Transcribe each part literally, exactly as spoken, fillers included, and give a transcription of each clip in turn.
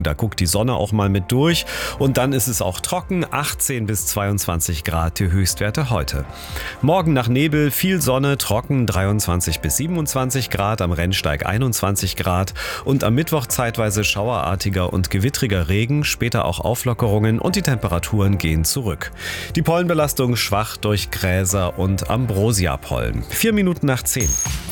Da guckt die Sonne auch mal mit durch und dann ist es auch trocken, achtzehn bis zweiundzwanzig Grad die Höchstwerte heute. Morgen nach Nebel, viel Sonne, trocken, dreiundzwanzig bis siebenundzwanzig Grad, am Rennsteig einundzwanzig Grad und am Mittwoch zeitweise schauerartiger und gewittriger Regen, später auch Auflockerungen und die Temperaturen gehen zurück. Die Pollenbelastung schwach durch Gräser und Ambrosiapollen. Vier Minuten nach zehn.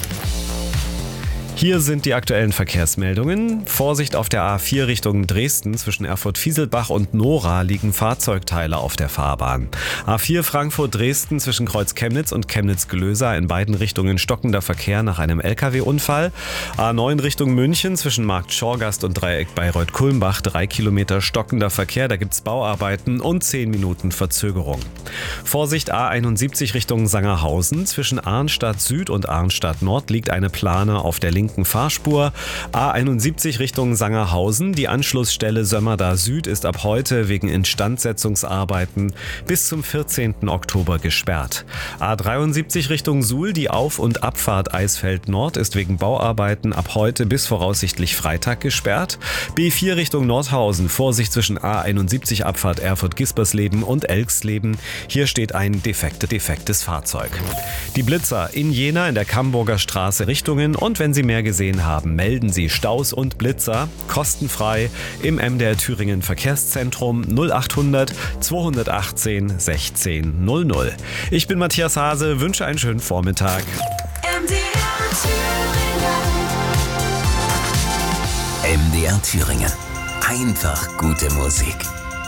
Hier sind die aktuellen Verkehrsmeldungen. Vorsicht auf der A vier Richtung Dresden. Zwischen Erfurt-Fieselbach und Nora liegen Fahrzeugteile auf der Fahrbahn. A vier Frankfurt-Dresden zwischen Kreuz Chemnitz und Chemnitz-Gelösa in beiden Richtungen stockender Verkehr nach einem L K W-Unfall. A neun Richtung München zwischen Markt Schorgast und Dreieck Bayreuth-Kulmbach drei Kilometer stockender Verkehr. Da gibt's Bauarbeiten und zehn Minuten Verzögerung. Vorsicht A einundsiebzig Richtung Sangerhausen. Zwischen Arnstadt Süd und Arnstadt Nord liegt eine Plane auf der linken Fahrspur. A einundsiebzig Richtung Sangerhausen. Die Anschlussstelle Sömmerda Süd ist ab heute wegen Instandsetzungsarbeiten bis zum vierzehnten Oktober gesperrt. A dreiundsiebzig Richtung Suhl. Die Auf- und Abfahrt Eisfeld Nord ist wegen Bauarbeiten ab heute bis voraussichtlich Freitag gesperrt. B vier Richtung Nordhausen. Vorsicht zwischen A einundsiebzig Abfahrt Erfurt-Gispersleben und Elxleben. Hier steht ein defekte, defektes Fahrzeug. Die Blitzer in Jena in der Camburger Straße Richtungen und wenn Sie mehr gesehen haben, melden Sie Staus und Blitzer kostenfrei im M D R Thüringen Verkehrszentrum null achthundert zweihundertachtzehn sechzehn null null. Ich bin Matthias Hase, wünsche einen schönen Vormittag. M D R Thüringen. M D R Thüringen. Einfach gute Musik.